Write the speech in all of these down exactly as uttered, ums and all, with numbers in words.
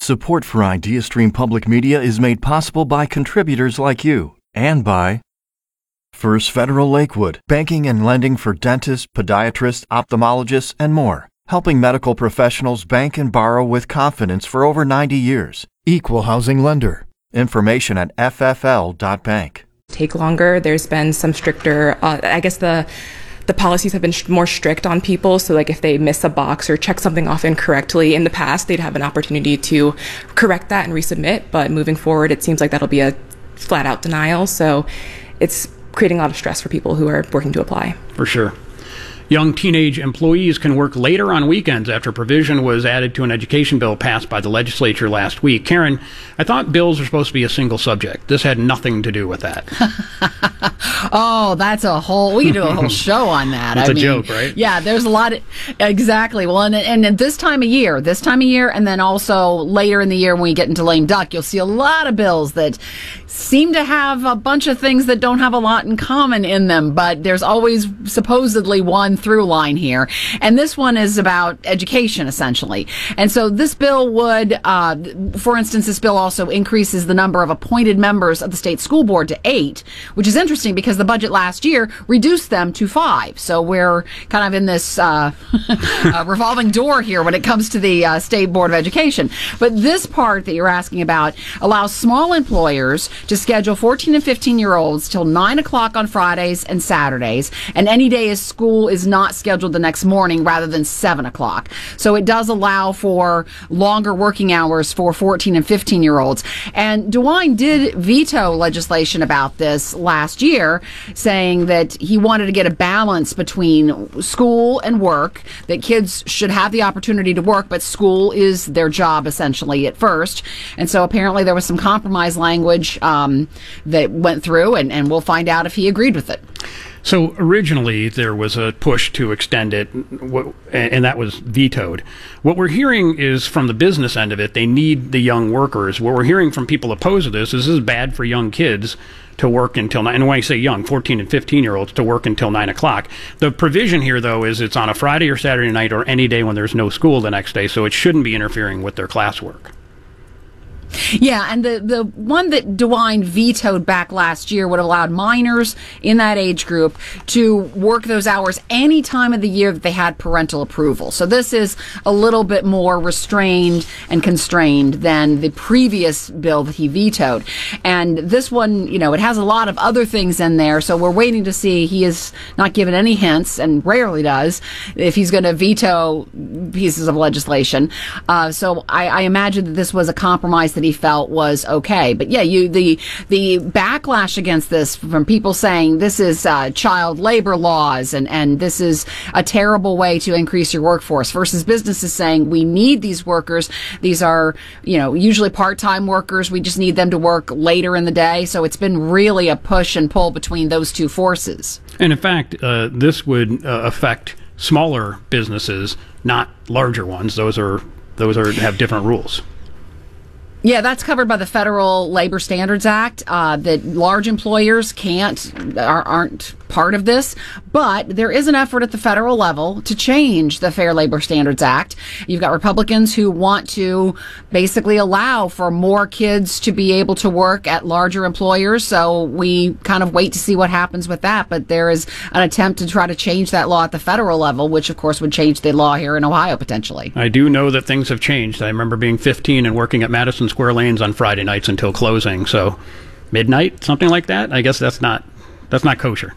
Support for IdeaStream Public Media is made possible by contributors like you and by First Federal Lakewood, banking and lending for dentists, podiatrists, ophthalmologists, and more, helping medical professionals bank and borrow with confidence for over ninety years. Equal housing lender. Information at f f l dot bank. Take longer. There's been some stricter, uh, I guess the the policies have been sh- more strict on people. So like if they miss a box or check something off incorrectly in the past, they'd have an opportunity to correct that and resubmit. But moving forward, it seems like that'll be a flat out denial. So it's creating a lot of stress for people who are working to apply. For sure. Young teenage employees can work later on weekends after provision was added to an education bill passed by the legislature last week. Karen, I thought bills were supposed to be a single subject. This had nothing to do with that. Oh, that's a whole, we could do a whole show on that. It's I a mean, joke, right? Yeah, there's a lot of, exactly. Well, and, and at this time of year, this time of year, and then also later in the year when we get into lame duck, you'll see a lot of bills that seem to have a bunch of things that don't have a lot in common in them, but there's always supposedly one through line here. And this one is about education, essentially. And so this bill would, uh, for instance, this bill also increases the number of appointed members of the state school board to eight, which is interesting because the budget last year reduced them to five. So we're kind of in this uh, uh, revolving door here when it comes to the uh, State Board of Education. But this part that you're asking about allows small employers to schedule fourteen and fifteen-year-olds till nine o'clock on Fridays and Saturdays, and any day as school is not scheduled the next morning rather than seven o'clock. So it does allow for longer working hours for fourteen and fifteen-year-olds. And DeWine did veto legislation about this last year, saying that he wanted to get a balance between school and work, that kids should have the opportunity to work, but school is their job essentially at first. And so apparently there was some compromise language um, that went through, and, and we'll find out if he agreed with it. So originally there was a push to extend it, and that was vetoed. What we're hearing is from the business end of it, they need the young workers. What we're hearing from people opposed to this is this is bad for young kids to work until nine. And when I say young, fourteen and fifteen year olds to work until nine o'clock. The provision here, though, is it's on a Friday or Saturday night or any day when there's no school the next day, so it shouldn't be interfering with their classwork. Yeah, and the, the one that DeWine vetoed back last year would have allowed minors in that age group to work those hours any time of the year that they had parental approval. So this is a little bit more restrained and constrained than the previous bill that he vetoed. And this one, you know, it has a lot of other things in there, so we're waiting to see. He has not given any hints, and rarely does, if he's going to veto pieces of legislation. Uh, so I, I imagine that this was a compromise that he felt was okay. But yeah, you the the backlash against this from people saying this is uh, child labor laws and, and this is a terrible way to increase your workforce, versus businesses saying we need these workers. These are, you know, usually part-time workers. We just need them to work later in the day. So it's been really a push and pull between those two forces. And in fact, uh, this would uh, affect smaller businesses, not larger ones. Those are those are have different rules. Yeah, that's covered by the Federal Labor Standards Act, uh, that large employers can't, are, aren't part of this. But there is an effort at the federal level to change the Fair Labor Standards Act. You've got Republicans who want to basically allow for more kids to be able to work at larger employers. So we kind of wait to see what happens with that. But there is an attempt to try to change that law at the federal level, which of course would change the law here in Ohio potentially. I do know that things have changed. I remember being fifteen and working at Madison Square Lanes on Friday nights until closing. So midnight, something like that. I guess that's not that's not kosher.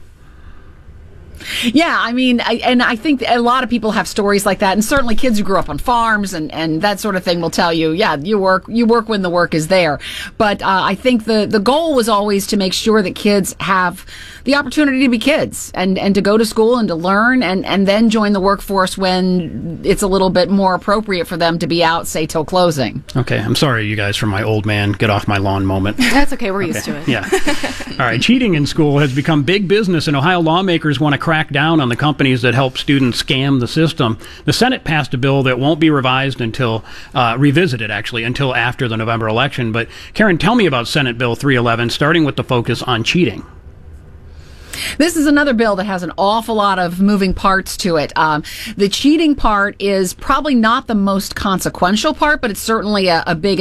Yeah, I mean, I, and I think a lot of people have stories like that, and certainly kids who grew up on farms and, and that sort of thing will tell you, yeah, you work you work when the work is there. But uh, I think the, the goal was always to make sure that kids have the opportunity to be kids and, and to go to school and to learn and, and then join the workforce when it's a little bit more appropriate for them to be out, say, till closing. Okay, I'm sorry, you guys, for my old man get off my lawn moment. That's okay, we're okay. used to it. Yeah. All right, cheating in school has become big business, and Ohio lawmakers want to crack down on the companies that help students scam the system. The Senate passed a bill that won't be revised until, uh, revisited actually, until after the November election. But Karen, tell me about Senate Bill three eleven, starting with the focus on cheating. This is another bill that has an awful lot of moving parts to it. Um, the cheating part is probably not the most consequential part, but it's certainly a, a big